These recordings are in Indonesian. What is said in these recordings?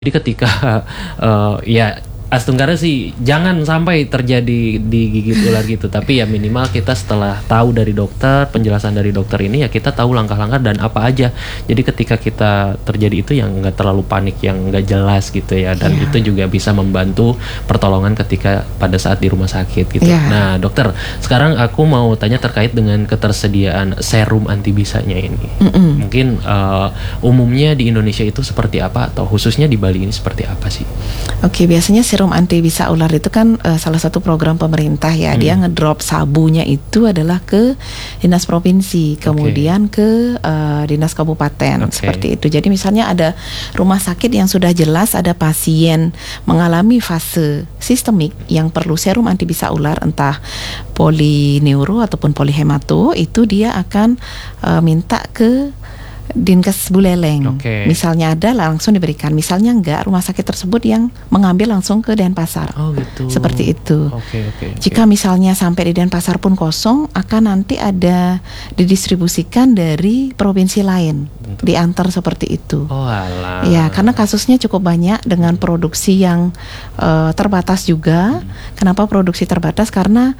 Jadi ketika ya Astunggara sih jangan sampai terjadi digigit ular gitu, tapi ya minimal kita setelah tahu dari dokter, penjelasan dari dokter ini ya kita tahu langkah-langkah dan apa aja. Jadi ketika kita terjadi itu yang nggak terlalu panik, yang nggak jelas gitu ya, dan itu juga bisa membantu pertolongan ketika pada saat di rumah sakit gitu. Nah dokter, sekarang aku mau tanya terkait dengan ketersediaan serum antibisanya ini. Mungkin umumnya di Indonesia itu seperti apa, atau khususnya di Bali ini seperti apa sih? Oke, biasanya serum anti bisa ular itu kan salah satu program pemerintah ya. Dia ngedrop sabunya itu adalah ke dinas provinsi, kemudian ke dinas kabupaten, seperti itu. Jadi misalnya ada rumah sakit yang sudah jelas ada pasien mengalami fase sistemik yang perlu serum anti bisa ular, entah polineuro ataupun polihemato, itu dia akan minta ke Dinkes Buleleng. Misalnya ada langsung diberikan, misalnya enggak, rumah sakit tersebut yang mengambil langsung ke Denpasar. Gitu. Seperti itu. Jika misalnya sampai di Denpasar pun kosong, akan nanti ada didistribusikan dari provinsi lain, diantar seperti itu. Ya, karena kasusnya cukup banyak dengan produksi yang terbatas juga. Kenapa produksi terbatas? Karena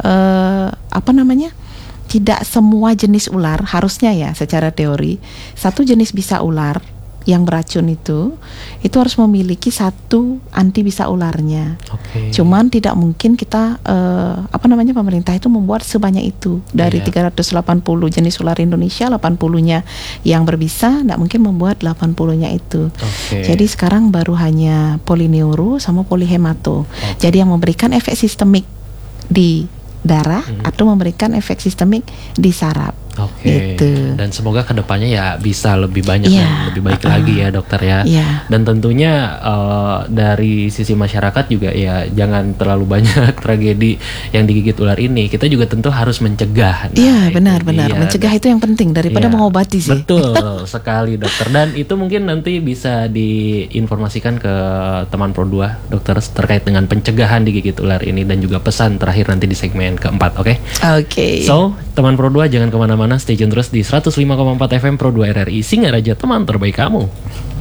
tidak semua jenis ular, harusnya ya secara teori, satu jenis bisa ular yang beracun itu harus memiliki satu anti bisa ularnya. Cuman tidak mungkin kita pemerintah itu membuat sebanyak itu. Dari 380 jenis ular Indonesia, 80-nya yang berbisa, tidak mungkin membuat 80-nya itu. Jadi sekarang baru hanya polineuro sama polihemato. Jadi yang memberikan efek sistemik di darah atau memberikan efek sistemik di saraf. Gitu. Dan semoga kedepannya ya bisa lebih banyak dan lebih baik lagi ya dokter ya. Dan tentunya dari sisi masyarakat juga ya jangan terlalu banyak tragedi yang digigit ular ini. Kita juga tentu harus mencegah. Iya, benar-benar mencegah itu yang penting daripada mengobati sih. Betul sekali dokter. Dan itu mungkin nanti bisa diinformasikan ke teman Pro 2 dokter terkait dengan pencegahan digigit ular ini, dan juga pesan terakhir nanti di segmen keempat. So teman Pro 2 jangan kemana-mana, stay tune terus di 105,4 FM Pro 2 RRI Singaraja, teman terbaik kamu.